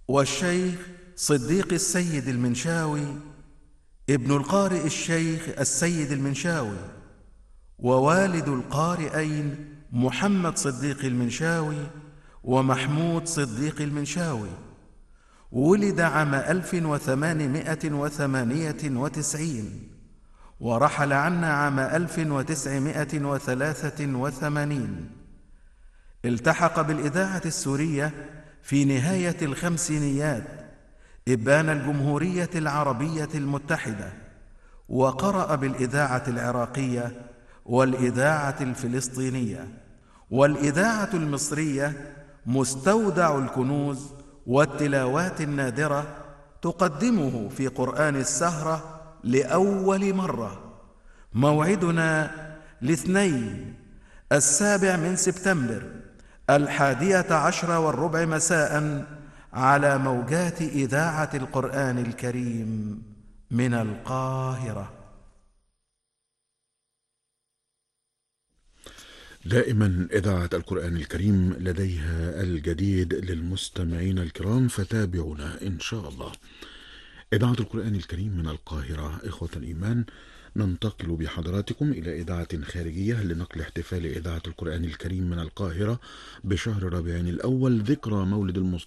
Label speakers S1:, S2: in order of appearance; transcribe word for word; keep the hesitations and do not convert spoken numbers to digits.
S1: والشيخ صديق السيد المنشاوي ابن القارئ الشيخ السيد المنشاوي، ووالد القارئين محمد صديق المنشاوي ومحمود صديق المنشاوي. ولد عام ألف وثمانمائة وثمانية وتسعين ورحل عنا عام ألف وتسعمائة وثلاثة وثمانين. التحق بالإذاعة السورية في نهاية الخمسينيات إبان الجمهورية العربية المتحدة، وقرأ بالإذاعة العراقية والإذاعة الفلسطينية والإذاعة المصرية. مستودع الكنوز والتلاوات النادرة تقدمه في قرآن السهرة لأول مرة. موعدنا الاثنين السابع من سبتمبر الحادية عشر والربع مساء على موجات إذاعة القرآن الكريم من القاهرة.
S2: دائما إذاعة القرآن الكريم لديها الجديد للمستمعين الكرام، فتابعونا إن شاء الله. إذاعة القرآن الكريم من القاهرة. إخوة الإيمان، ننتقل بحضراتكم إلى إذاعة خارجية لنقل احتفال إذاعة القرآن الكريم من القاهرة بشهر ربيع الأول ذكرى مولد المصطفى